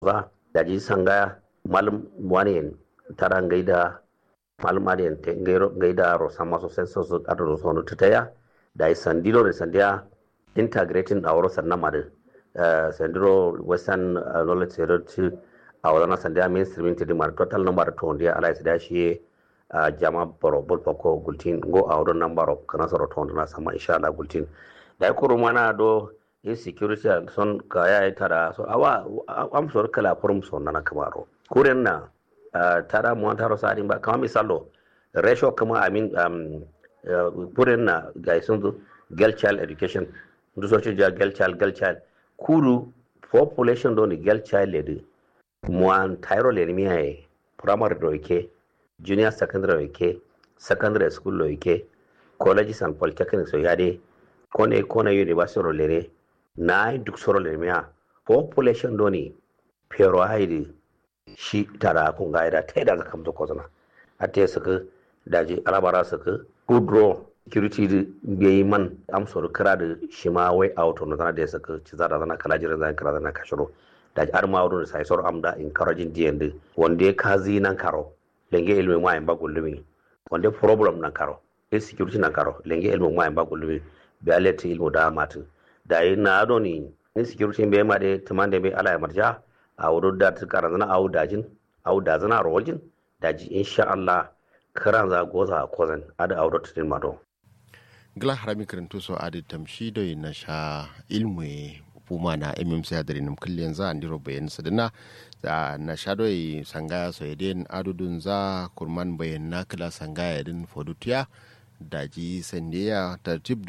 ba da ji sanga malum wani taran gaida malum wani te gaida ro sama so senso so ado so no tutaya da yi sandiro da sandiya integrating a wuro sannan madu sandiro western knowledge security a wadana sandiya mainstream te dimar total number to ndiya ala da shi jama boro bol pako gultin go a wurin number of kana soro to na sama insha Allah gultin da yi kuro mana do insecurity son ka ya tara so awa am sor kala forum son na kamaro kuren na tara mu taro sadin ba kama misalo ratio kama amin kuren na ga sun girl child education ndu so ci girl child kuru population do ni girl child lady mu an tayro le mi ay primary do ke junior secondary ke secondary school lo ke colleges and polytechnics so yade kone university ro lere na duk soro le miya population do ni pero haidi shi tara kun ga ida tai da zakam to kozana ate suka daji alabara suka kudro security bai man am soro kira da shi ma wai auto no zana da suka ci zara zana kala jiran zana kala zana kashiro daji arma wurin sai soro amda encouraging dnd wanda kazi nan karo lenge ilmi ma en bagulumi wanda problem nan karo security nan karo lenge ilmi ma en bagulumi bi alati ilmu da matu da yi na ado ni insecurity bai ma da tuman da bai ala ya marja a wurin da ta karanzana a dazana a rawajin daji insha Allah karan za goza a kozan ada a wurin tutin mato. Gila harami karantu so adi tamshi da yi na sha ilmu puma na mmc hadari nam kulliyan za a ndiro bayan sadina da na sha da yi sangaya so yadda adudun za kurman bayan na kila sangaya yadda fodutiya daji sandiya tartib